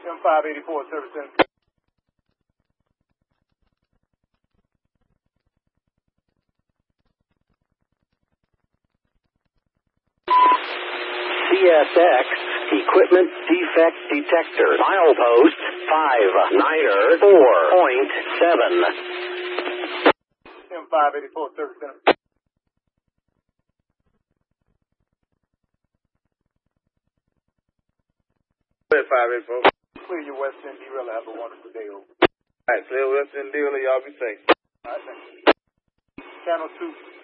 M584 Service Center. CSX Equipment Defect Detector. Milepost 594.7. M584 Service Center. M584. Clear your West End dealer. Have a wonderful day. Over. All right, clear West End dealer. Y'all be safe. All right, thank you. Channel 2.